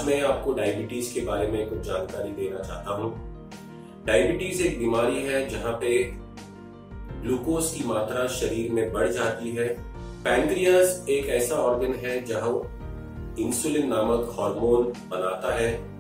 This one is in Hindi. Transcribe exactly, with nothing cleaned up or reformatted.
मैं आपको डायबिटीज के बारे में कुछ जानकारी देना चाहता हूँ। डायबिटीज एक बीमारी है जहाँ पे ग्लूकोज की मात्रा शरीर में बढ़ जाती है। पैनक्रियाज एक ऐसा ऑर्गन है जहाँ इंसुलिन नामक हार्मोन बनाता है।